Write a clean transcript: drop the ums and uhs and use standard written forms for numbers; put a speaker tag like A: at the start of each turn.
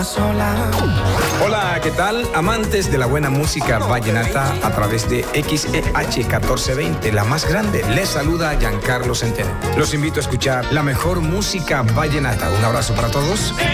A: Hola, ¿qué tal? Amantes de la buena música vallenata a través de XEH 1420, la más grande. Les saluda Giancarlo Centeno. Los invito a escuchar la mejor música vallenata. Un abrazo para todos.